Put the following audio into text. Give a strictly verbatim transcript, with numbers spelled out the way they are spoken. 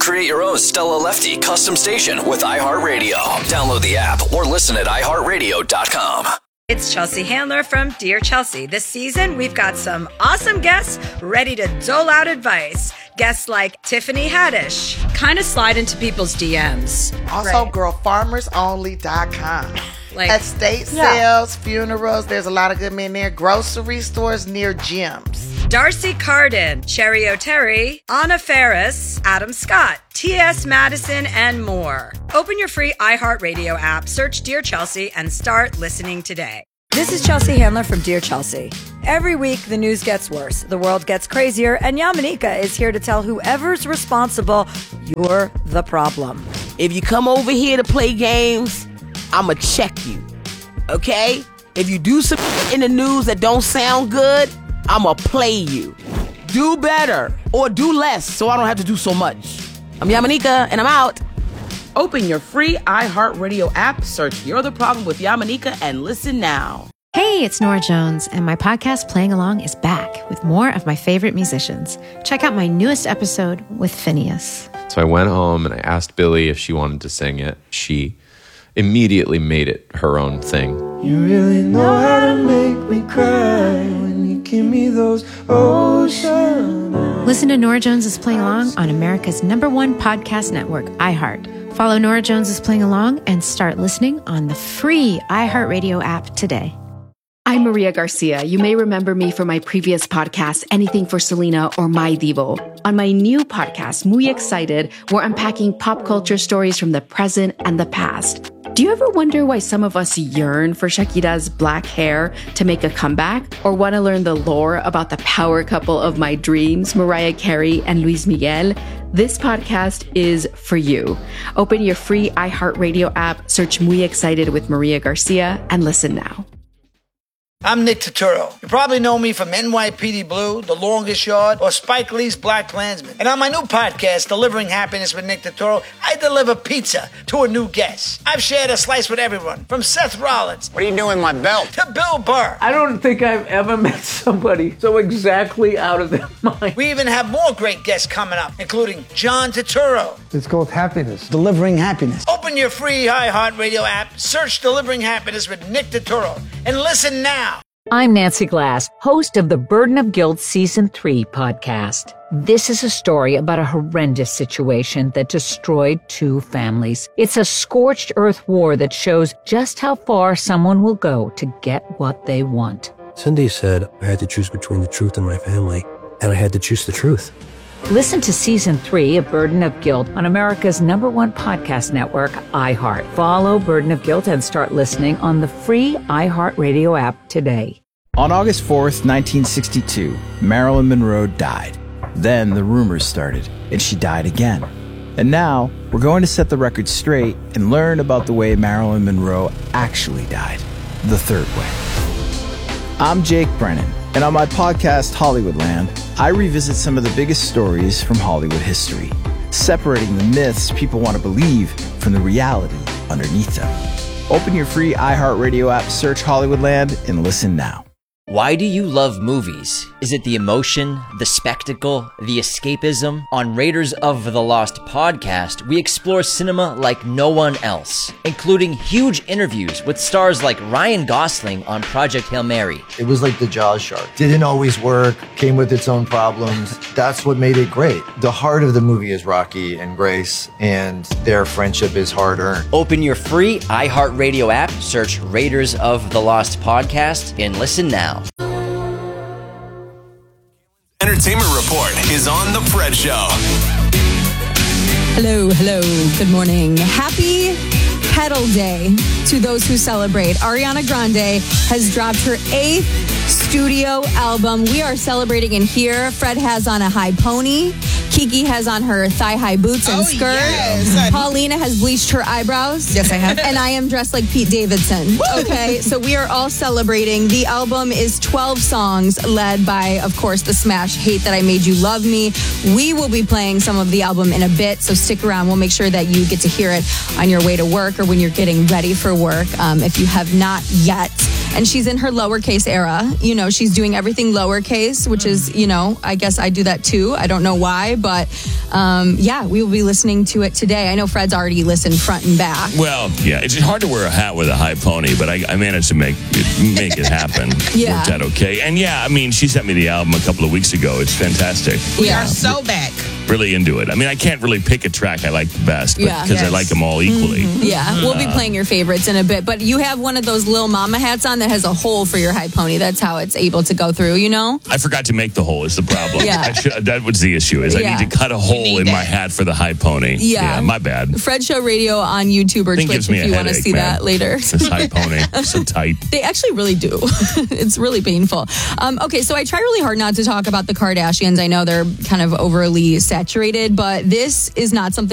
create your own Stella Lefty custom station with iHeartRadio. Download the app or listen at i heart radio dot com. It's Chelsea Handler from Dear Chelsea. This season, we've got some awesome guests ready to dole out advice. Guests like Tiffany Haddish, kind of slide into people's D Ms. Also, right. girl farmers only dot com. Like, estate yeah. sales, funerals, there's a lot of good men there. Grocery stores near gyms. Darcy Carden, Cherry O'Terry, Anna Ferris, Adam Scott, T S Madison, and more. Open your free iHeartRadio app, search Dear Chelsea, and start listening today. This is Chelsea Handler from Dear Chelsea. Every week, the news gets worse, the world gets crazier, and Yamanika is here to tell whoever's responsible, you're the problem. If you come over here to play games, I'ma check you, okay? If you do some in the news that don't sound good, I'ma play you. Do better or do less so I don't have to do so much. I'm Yamanika and I'm out. Open your free iHeartRadio app, search You're the Problem with Yamanika, and listen now. Hey, it's Nora Jones, and my podcast Playing Along is back with more of my favorite musicians. Check out my newest episode with Phineas. So I went home and I asked Billy if she wanted to sing it. She immediately made it her own thing. You really know how to make me cry when you give me those ocean eyes. Listen to Nora Jones is Playing Along on America's number one podcast network, iHeart. Follow Nora Jones is Playing Along and start listening on the free iHeartRadio app today. I'm Maria Garcia. You may remember me from my previous podcast, Anything for Selena or My Divo. On my new podcast, Muy Excited, we're unpacking pop culture stories from the present and the past. Do you ever wonder why some of us yearn for Shakira's black hair to make a comeback? Or want to learn the lore about the power couple of my dreams, Mariah Carey and Luis Miguel? This podcast is for you. Open your free iHeartRadio app, search Muy Excited with Maria Garcia, and listen now. I'm Nick Turturro. You probably know me from N Y P D Blue, The Longest Yard, or Spike Lee's Black Klansman. And on my new podcast, Delivering Happiness with Nick Turturro, I deliver pizza to a new guest. I've shared a slice with everyone, from Seth Rollins. What are you doing with my belt? To Bill Burr. I don't think I've ever met somebody so exactly out of their mind. We even have more great guests coming up, including John Turturro. It's called Happiness. Delivering Happiness. Open your free iHeartRadio app, search Delivering Happiness with Nick Turturro, and listen now. I'm Nancy Glass, host of the Burden of Guilt Season three podcast. This is a story about a horrendous situation that destroyed two families. It's a scorched earth war that shows just how far someone will go to get what they want. Cindy said I had to choose between the truth and my family, and I had to choose the truth. Listen to Season three of Burden of Guilt on America's number one podcast network, iHeart. Follow Burden of Guilt and start listening on the free iHeartRadio app today. On August fourth, nineteen sixty-two, Marilyn Monroe died. Then the rumors started, and she died again. And now, we're going to set the record straight and learn about the way Marilyn Monroe actually died. The third way. I'm Jake Brennan, and on my podcast, Hollywoodland, I revisit some of the biggest stories from Hollywood history, separating the myths people want to believe from the reality underneath them. Open your free iHeartRadio app, search Hollywoodland, and listen now. Why do you love movies? Is it the emotion, the spectacle, the escapism? On Raiders of the Lost podcast, we explore cinema like no one else, including huge interviews with stars like Ryan Gosling on Project Hail Mary. It was like the Jaws shark. Didn't always work, came with its own problems. That's what made it great. The heart of the movie is Rocky and Grace, and their friendship is hard-earned. Open your free iHeartRadio app, search Raiders of the Lost podcast, and listen now. Entertainment Report is on The Fred Show. Hello, hello, good morning. Happy Pedal Day to those who celebrate. Ariana Grande has dropped her eighth studio album. We are celebrating in here. Fred has on a high pony. Kiki has on her thigh-high boots and Oh, skirt. yes. Paulina has bleached her eyebrows. Yes, I have. And I am dressed like Pete Davidson. Okay, so we are all celebrating. The album is twelve songs led by, of course, the smash Hate That I Made You Love Me. We will be playing some of the album in a bit, so stick around. We'll make sure that you get to hear it on your way to work or when you're getting ready for work. Um, if you have not yet. and she's in her lowercase era. You know, she's doing everything lowercase, which is, you know, I guess I do that too. I don't know why, but um, yeah, we will be listening to it today. I know Fred's already listened front and back. Well, yeah, it's hard to wear a hat with a high pony, but I, I managed to make it, make it happen. Yeah. Worked out okay. And yeah, I mean, she sent me the album a couple of weeks ago. It's fantastic. We are so back. Really into it. I mean, I can't really pick a track I like the best, because Yeah. I Yes. like them all equally. Mhm. Yeah, we'll be Uh, playing your favorites in a bit, but you have one of those little mama hats on that has a hole for your high pony. That's how it's able to go through, you know? I forgot to make the hole is the problem. Yeah. I should, that was the issue, is Yeah. I need to cut a hole in my hat for the high pony. Yeah. my bad. Fred Show Radio on YouTube or Thing Twitch gives me if a you want to headache, see man. that later. This high pony, so tight. They actually really do. It's really painful. Um, okay, so I try really hard not to talk about the Kardashians. I know they're kind of overly saturated, but this is not something